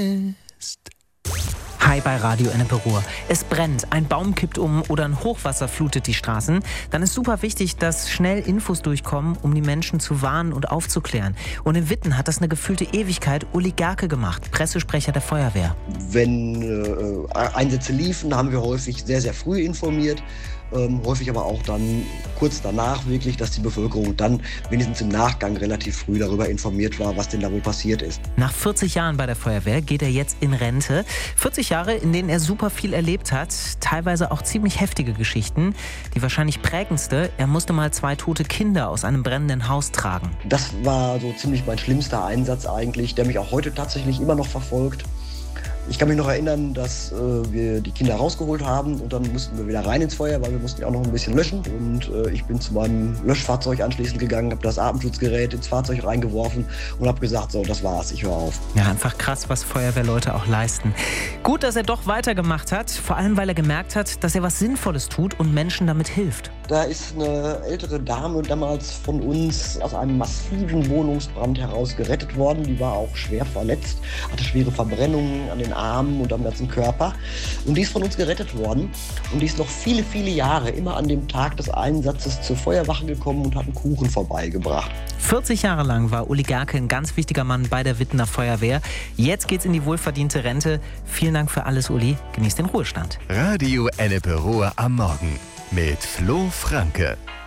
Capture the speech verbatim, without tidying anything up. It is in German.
Hi bei Radio Ennepe-Ruhr. Es brennt, ein Baum kippt um oder ein Hochwasser flutet die Straßen. Dann ist super wichtig, dass schnell Infos durchkommen, um die Menschen zu warnen und aufzuklären. Und in Witten hat das eine gefühlte Ewigkeit Uli Garke gemacht, Pressesprecher der Feuerwehr. Wenn äh, Einsätze liefen, haben wir häufig sehr, sehr früh informiert. Ähm, häufig aber auch dann kurz danach wirklich, dass die Bevölkerung dann wenigstens im Nachgang relativ früh darüber informiert war, was denn da wohl passiert ist. Nach vierzig Jahren bei der Feuerwehr geht er jetzt in Rente. vierzig Jahre, in denen er super viel erlebt hat, teilweise auch ziemlich heftige Geschichten. Die wahrscheinlich prägendste, er musste mal zwei tote Kinder aus einem brennenden Haus tragen. Das war so ziemlich mein schlimmster Einsatz eigentlich, der mich auch heute tatsächlich immer noch verfolgt. Ich kann mich noch erinnern, dass äh, wir die Kinder rausgeholt haben und dann mussten wir wieder rein ins Feuer, weil wir mussten ja auch noch ein bisschen löschen. Und äh, ich bin zu meinem Löschfahrzeug anschließend gegangen, habe das Atemschutzgerät ins Fahrzeug reingeworfen und habe gesagt, so, das war's, ich höre auf. Ja, einfach krass, was Feuerwehrleute auch leisten. Gut, dass er doch weitergemacht hat, vor allem, weil er gemerkt hat, dass er was Sinnvolles tut und Menschen damit hilft. Da ist eine ältere Dame damals von uns aus einem massiven Wohnungsbrand heraus gerettet worden. Die war auch schwer verletzt, hatte schwere Verbrennungen an den Armen und am ganzen Körper. Und die ist von uns gerettet worden. Und die ist noch viele, viele Jahre immer an dem Tag des Einsatzes zur Feuerwache gekommen und hat einen Kuchen vorbeigebracht. vierzig Jahre lang war Uli Garke ein ganz wichtiger Mann bei der Wittener Feuerwehr. Jetzt geht's in die wohlverdiente Rente. Vielen Dank für alles, Uli. Genießt den Ruhestand. Radio Ennepe-Ruhr am Morgen mit Flo Franke.